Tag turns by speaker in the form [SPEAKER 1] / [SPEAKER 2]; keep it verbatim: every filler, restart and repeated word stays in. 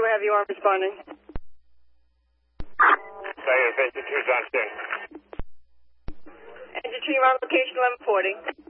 [SPEAKER 1] I have you on responding?
[SPEAKER 2] Say, it's Engine two, John Sting.
[SPEAKER 1] Engine two, you're on location eleven forty.